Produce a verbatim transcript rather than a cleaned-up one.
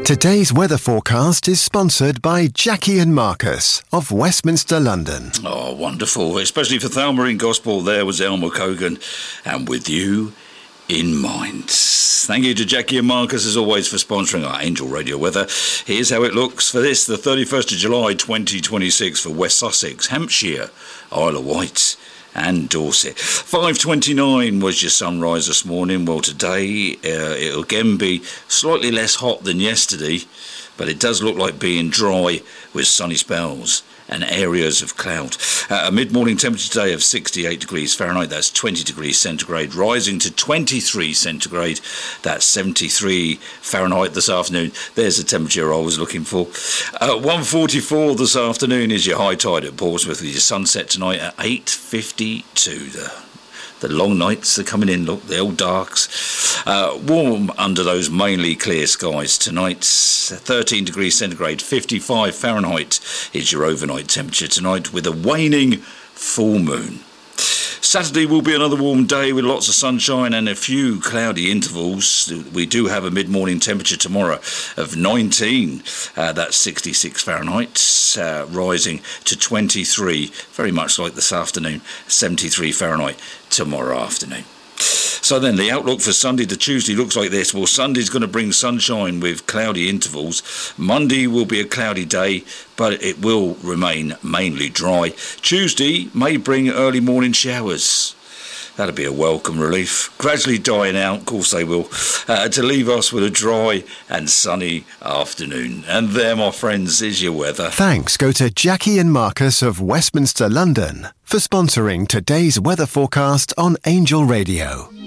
Today's weather forecast is sponsored by Jackie and Marcus of Westminster, London. Oh, wonderful. Especially for Thelma in Gospel. There was Elmer Cogan. And with you in mind. Thank you to Jackie and Marcus, as always, for sponsoring our Angel Radio weather. Here's how it looks for this, the thirty-first of July, twenty twenty-six, for West Sussex, Hampshire, Isle of Wight and Dorset. five twenty-nine was your sunrise this morning. Well, today uh, it'll again be slightly less hot than yesterday, but it does look like being dry with sunny spells and areas of cloud. Uh, a mid-morning temperature today of sixty-eight degrees Fahrenheit, that's twenty degrees centigrade, rising to twenty-three centigrade, that's seventy-three Fahrenheit this afternoon. There's the temperature I was looking for. Uh, one forty-four this afternoon is your high tide at Portsmouth, with your sunset tonight at eight fifty-two. The The long nights are coming in, look, the old darks. Uh, warm under those mainly clear skies tonight. thirteen degrees centigrade, fifty-five Fahrenheit is your overnight temperature tonight, with a waning full moon. Saturday will be another warm day with lots of sunshine and a few cloudy intervals. We do have a mid-morning temperature tomorrow of nineteen, uh, that's sixty-six Fahrenheit, uh, rising to twenty-three, very much like this afternoon, seventy-three Fahrenheit tomorrow afternoon. So then the outlook for Sunday to Tuesday looks like this. Well, Sunday's going to bring sunshine with cloudy intervals. Monday will be a cloudy day, but it will remain mainly dry. Tuesday may bring early morning showers. That'll be a welcome relief. Gradually dying out, of course they will, uh, to leave us with a dry and sunny afternoon. And there, my friends, is your weather. Thanks go to Jackie and Marcus of Westminster, London, for sponsoring today's weather forecast on Angel Radio.